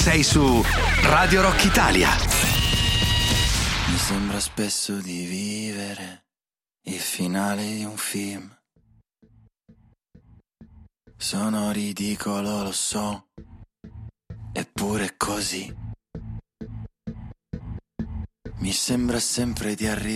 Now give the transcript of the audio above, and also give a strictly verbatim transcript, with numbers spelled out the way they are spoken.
Sei su Radio Rock Italia. Mi sembra spesso di vivere il finale di un film. Sono ridicolo, lo so, eppure è così. Mi sembra sempre di arrivare